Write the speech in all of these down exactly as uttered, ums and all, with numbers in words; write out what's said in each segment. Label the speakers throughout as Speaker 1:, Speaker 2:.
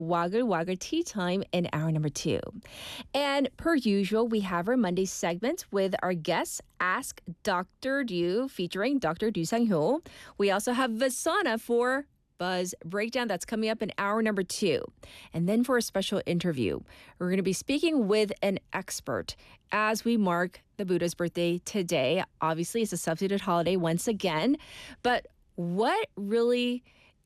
Speaker 1: Waggle Waggle Tea Time in hour number two. And per usual, we have our Monday segment with our guests, Ask Doctor Du, featuring Doctor Du Sang-hyo. We also have Vasana for Buzz Breakdown. That's coming up in hour number two. And then for a special interview, we're going to be speaking with an expert as we mark the Buddha's birthday today. Obviously, it's a substitute holiday once again. But what really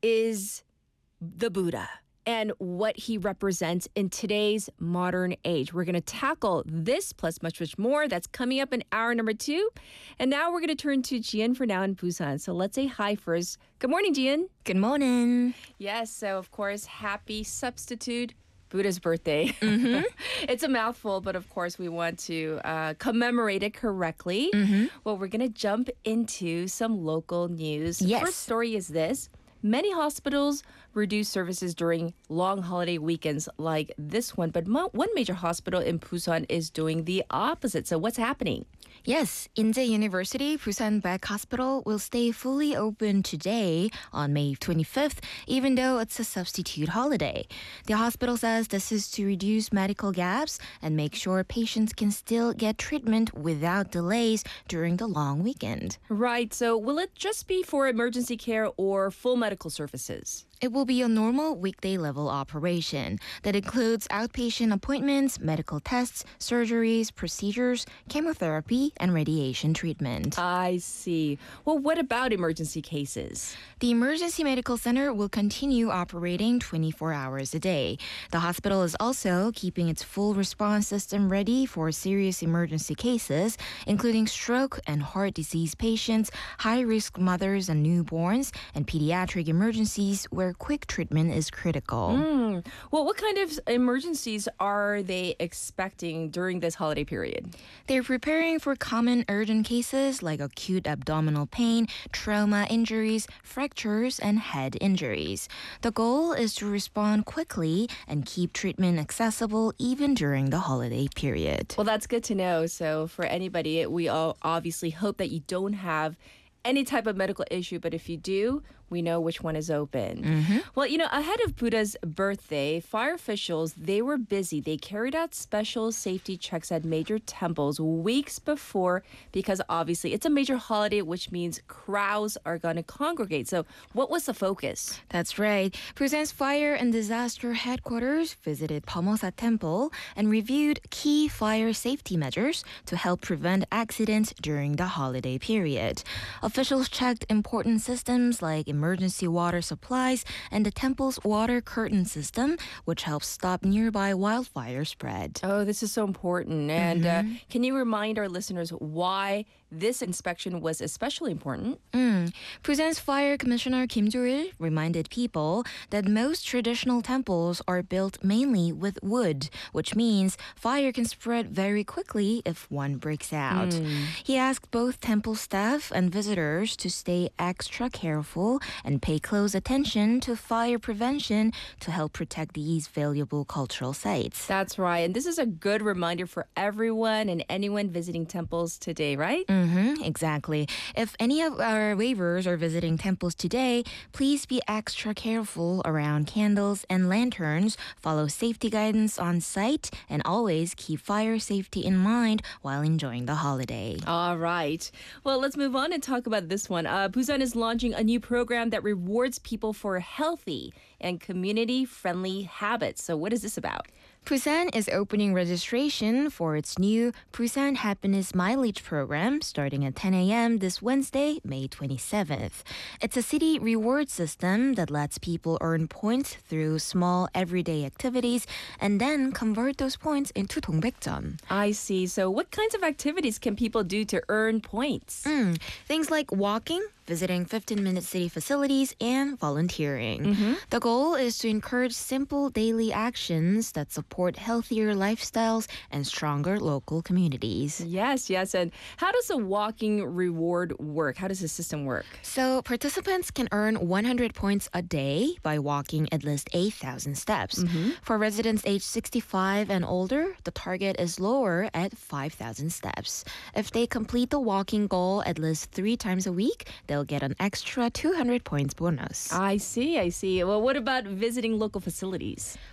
Speaker 1: is the Buddha and what he represents in today's modern age? We're going to tackle this plus much, much more. That's coming up in hour number two. And now we're going to turn to Jian for now in Busan. So let's say hi first. Good morning, Jian.
Speaker 2: Good morning.
Speaker 1: Yes, so of course, happy substitute Buddha's birthday.
Speaker 2: Mm-hmm.
Speaker 1: It's a mouthful, but of course we want to uh, commemorate it correctly.
Speaker 2: Mm-hmm.
Speaker 1: Well, we're going to jump into some local news.
Speaker 2: Yes.
Speaker 1: First story is this. Many hospitals reduce services during long holiday weekends like this one, but mo- one major hospital in Busan is doing the opposite. So what's happening?
Speaker 2: Yes, Inje University Busan Baek Hospital will stay fully open today on May twenty-fifth, even though it's a substitute holiday. The hospital says this is to reduce medical gaps and make sure patients can still get treatment without delays during the long weekend.
Speaker 1: Right. So will it just be for emergency care or full medical services?
Speaker 2: It will be a normal weekday level operation that includes outpatient appointments, medical tests, surgeries, procedures, chemotherapy, and radiation treatment.
Speaker 1: I see. Well, what about emergency cases?
Speaker 2: The Emergency Medical Center will continue operating twenty-four hours a day. The hospital is also keeping its full response system ready for serious emergency cases, including stroke and heart disease patients, high-risk mothers and newborns, and pediatric emergencies where quick treatment is critical.
Speaker 1: Mm. Well, what kind of emergencies are they expecting during this holiday period?
Speaker 2: They're preparing for common urgent cases like acute abdominal pain, trauma injuries, fractures, and head injuries. The goal is to respond quickly and keep treatment accessible even during the holiday period.
Speaker 1: Well, that's good to know. So for anybody, we all obviously hope that you don't have any type of medical issue, but if you do, we know which one is open.
Speaker 2: Mm-hmm.
Speaker 1: Well, you know, ahead of Buddha's birthday, fire officials, they were busy. They carried out special safety checks at major temples weeks before because obviously it's a major holiday, which means crowds are going to congregate. So what was the focus?
Speaker 2: That's right. Busan's Fire and Disaster Headquarters visited Pomosa Temple and reviewed key fire safety measures to help prevent accidents during the holiday period. Officials checked important systems like emergency water supplies and the temple's water curtain system, which helps stop nearby wildfire spread.
Speaker 1: Oh, this is so important. And
Speaker 2: Mm-hmm.
Speaker 1: uh, can you remind our listeners why this inspection was especially important?
Speaker 2: Mm. Busan's Fire Commissioner Kim Jo-il reminded people that most traditional temples are built mainly with wood, which means fire can spread very quickly if one breaks out.
Speaker 1: Mm.
Speaker 2: He asked both temple staff and visitors to stay extra careful and pay close attention to fire prevention to help protect these valuable cultural sites.
Speaker 1: That's right. And this is a good reminder for everyone and anyone visiting temples today, right?
Speaker 2: Mm-hmm, exactly. If any of our waivers are visiting temples today, please be extra careful around candles and lanterns, follow safety guidance on site, and always keep fire safety in mind while enjoying the holiday.
Speaker 1: All right. Well, let's move on and talk about this one. Uh, Busan is launching a new program that rewards people for healthy and community-friendly habits. So what is this about?
Speaker 2: Busan is opening registration for its new Busan Happiness Mileage program starting at ten a.m. this Wednesday, May twenty-seventh. It's a city reward system that lets people earn points through small everyday activities and then convert those points into 동백점.
Speaker 1: I see. So what kinds of activities can people do to earn points?
Speaker 2: Mm, things like walking, visiting fifteen-minute city facilities, and volunteering.
Speaker 1: Mm-hmm.
Speaker 2: The goal is to encourage simple daily actions that support healthier lifestyles and stronger local communities.
Speaker 1: Yes, yes. And how does the walking reward work? How does the system work?
Speaker 2: So participants can earn one hundred points a day by walking at least eight thousand steps.
Speaker 1: Mm-hmm.
Speaker 2: For residents aged sixty-five and older, the target is lower at five thousand steps. If they complete the walking goal at least three times a week, they'll get an extra two hundred points bonus.
Speaker 1: I see, I see. Well, what about visiting local facilities?